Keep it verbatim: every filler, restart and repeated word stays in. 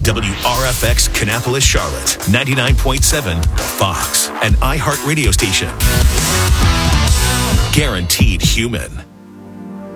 W R F X Kannapolis, Charlotte, ninety-nine point seven, Fox, an iHeart radio station. Guaranteed human.